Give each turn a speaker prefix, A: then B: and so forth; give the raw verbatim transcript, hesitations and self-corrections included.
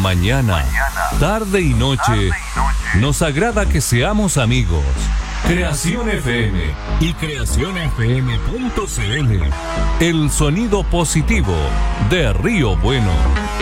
A: mañana, tarde y noche, nos agrada que seamos amigos. Creación F M y creación f m punto c l. El sonido positivo de Río Bueno.